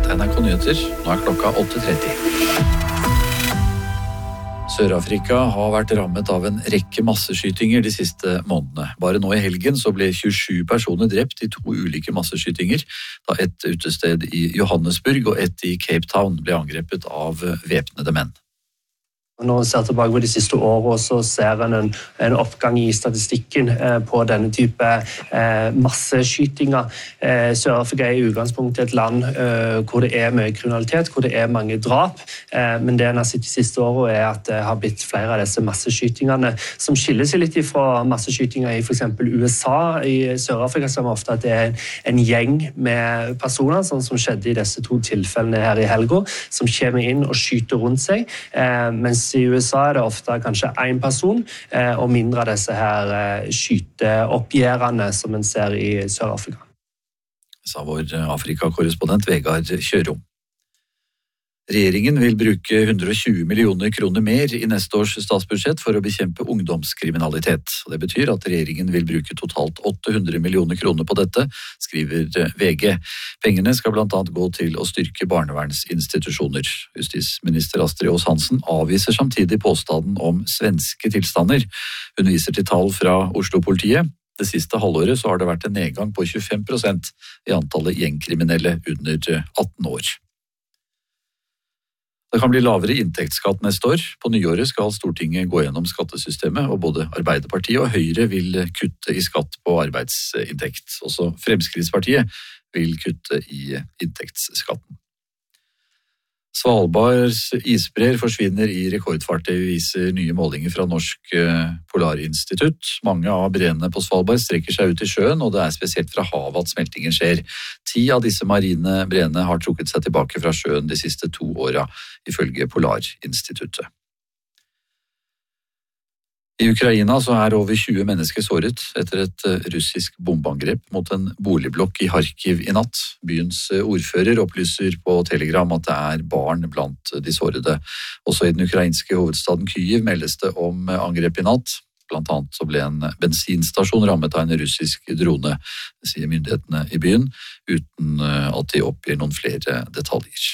NRK Nyheter. Nå klokka 8:30. Sør-Afrika har vært rammet av en rekke masseskytinger de siste månedene. Bare nå i helgen så ble 27 personer drept i 2 ulike masseskytinger, da et utested i Johannesburg og et i Cape Town ble angrepet av væpnede menn. Når man ser tilbake på de siste årene, så ser en oppgang i statistikken på denne type masseskytinger. Sør-Afrika er i utgangspunktet et land hvor det er mye kriminalitet, hvor det er mange drap. Men det en har sett de siste årene er at det har blitt flere av disse masseskytingene som skiller seg litt fra masseskytinger i for eksempel USA. I Sør-Afrika ser vi ofte at det er en gjeng med personer, sånn som skjedde i disse 2 tilfellene her i helgen, som kommer inn og skyter rundt seg, mens i USA er det ofte kanskje 1 person, og mindre av disse her skyteoppgjørene som en ser i Sør-Afrika. Sa vår Afrika-korrespondent Vegard Kjørom. Regjeringen vil bruke 120 millioner kroner mer i neste års statsbudsjett for å bekjempe ungdomskriminalitet. Det betyr at regjeringen vil bruke totalt 800 millioner kroner på dette, skriver VG. Pengene skal blant annet gå til å styrke barnevernsinstitusjoner. Justisminister Astrid Aas-Hansen avviser samtidig påstanden om svenske tilstander. Hun viser til tall fra Oslo-politiet. Det siste halvåret så har det vært en nedgang på 25% i antallet gjengkriminelle under 18 år. Det kan bli lavere inntektsskatt neste år. På nyåret skal Stortinget gå gjennom skattesystemet, og både Arbeiderpartiet og Høyre vil kutte i skatt på arbeidsinntekt. Også Fremskrittspartiet vil kutte i inntektsskatten. Svalbards isbreer forsvinner i rekordfart, det viser nye målinger fra Norsk Polarinstitutt. Mange av breene på Svalbard strekker seg ut i sjøen, og det er spesielt fra havet at smeltingen skjer. 10 av disse marine breene har trukket seg tilbake fra sjøen de siste 2 årene, ifølge Polarinstituttet. I Ukraina så er over 20 mennesker såret etter et russisk bombeangrep mot en boligblokk i Kharkiv i natt. Byens ordfører opplyser på Telegram at det er barn blant de sårede. Også i den ukrainske hovedstaden Kyiv meldes det om angrep i natt. Blant annet så ble en bensinstasjon rammet av en russisk drone, det sier myndighetene i byen, uten at de oppgir noen flere detaljer.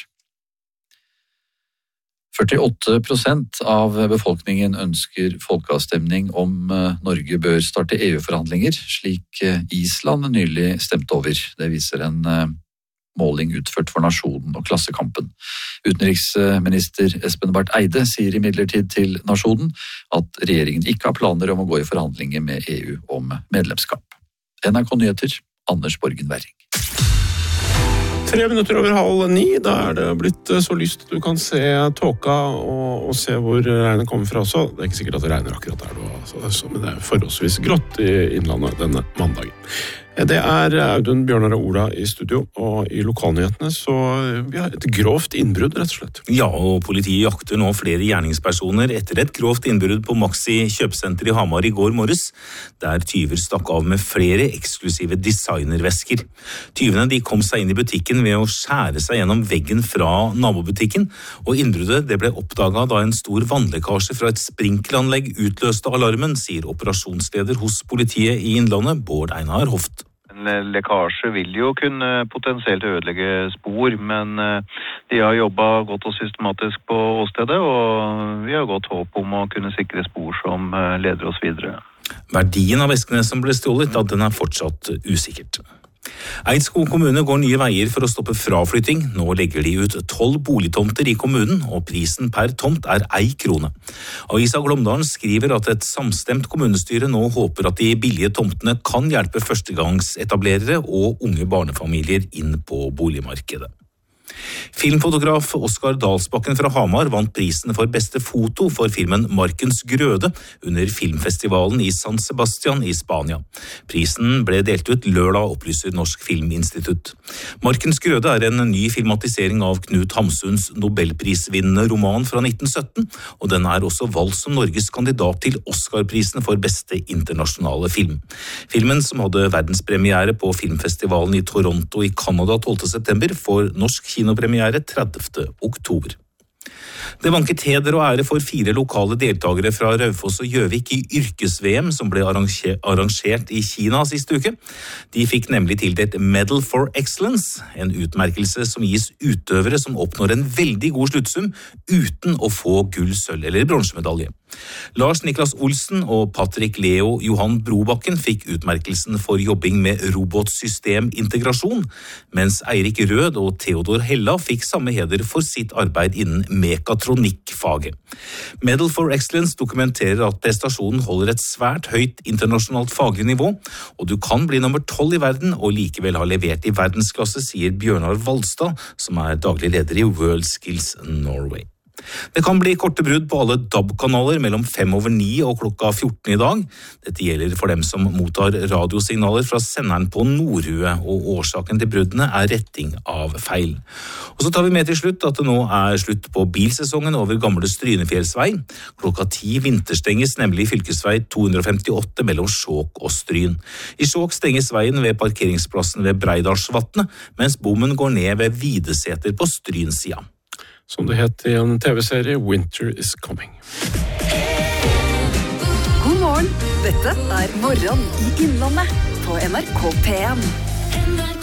48% av befolkningen ønsker folkeavstemning om Norge bør starte EU-forhandlinger, slik Island nylig stemte over. Det viser en måling utført for Nasjonen og Klassekampen. Utenriksminister Espen Barth Eide sier imidlertid til Nasjonen at regjeringen ikke har planer om å gå i forhandlinger med EU om medlemskap. NRK Nyheter, Anders Borgen Werring. 3 minutter over 8:30, da er det blitt så lyst du kan se tåka og se hvor regnet kommer fra også. Det er ikke sikkert at det regner akkurat der nå, men det er forholdsvis grått i innlandet denne mandagen. Det er Audun, Bjørnar og Ola i studio, og i lokalnyhetene så vi har et grovt innbrudd, rett og slett. Ja, og politiet jakter nå flere gjerningspersoner etter et grovt innbrudd på Maxi kjøpesenter i Hamar i går morges, der tyver stakk av med flere eksklusive designervesker. Tyvene de kom seg inn i butikken ved å skjære seg gjennom veggen fra nabobutikken, og innbruddet det ble oppdaget da en stor vannlekkasje fra et sprinkleranlegg utløste alarmen, sier operasjonsleder hos politiet i Innlandet, Bård Einar Hoft. En lekkasje vil jo kunne potensielt ødelegge spor, men de har jobbet godt og systematisk på åstedet, og vi har godt håp om å kunne sikre spor som leder oss videre. Verdien av veskene som ble stjålet, den er fortsatt usikkert. Eidskog kommune går nye veier for å stoppe fraflytting. Nå legger de ut 12 boligtomter i kommunen, og prisen per tomt er 1 krone. Avisa Glåmdalen skriver at et samstemt kommunestyre nå håper at de billige tomtene kan hjelpe førstegangsetablerere og unge barnefamilier inn på boligmarkedet. Filmfotograf Oskar Dalsbakken fra Hamar vant prisen for beste foto for filmen Markens Grøde under filmfestivalen i San Sebastian i Spania. Prisen ble delt ut lørdag, opplyser Norsk Filminstitutt. Markens Grøde er en ny filmatisering av Knut Hamsuns Nobelprisvinnende roman fra 1917, og den er også valgt som Norges kandidat til Oscar-prisen for beste internasjonale film. Filmen, som hadde verdenspremiere på filmfestivalen i Toronto i Canada 12. september, får norsk kinopremiere 30. oktober. Det vanket heder og ære for 4 lokale deltagere fra Raufoss og Gjøvik i yrkes-VM som ble arrangert i Kina siste uke. De fikk nemlig tildelt Medal for Excellence, en utmerkelse som gis utøvere som oppnår en veldig god sluttsum uten å få gull, sølv eller bronsemedalje. Lars Niklas Olsen og Patrick Leo Johan Brobakken fikk utmerkelsen for jobbing med robotsystemintegrasjon, mens Eirik Rød og Theodor Hella fikk samme heder for sitt arbeid innen mekatronikkfaget. Medal for Excellence dokumenterer at prestasjonen holder et svært høyt internasjonalt faglig nivå, og du kan bli nummer 12 i verden og likevel ha levert i verdensklasse, sier Bjørnar Valstad, som daglig leder i World Skills Norway. Det kan bli korte brudd på alle DAB-kanaler mellom 5:09 og klokka 14 i dag. Dette gjelder for dem som mottar radiosignaler fra senderen på Nordhue, og årsaken til bruddene retting av feil. Og så tar vi med til slutt at det nå slutt på bilsesongen over gamle Strynefjellsvei. Klokka 10 vinterstenges nemlig fylkesvei 258 mellom Skjåk og Stryn. I Skjåk stenges veien ved parkeringsplassen ved Breidalsvatnet, mens bommen går ned ved Videseter på Strynsida. Som det het i en TV-serie, Winter is Coming. God morgen, dette Morgen i Innlandet på NRK P1.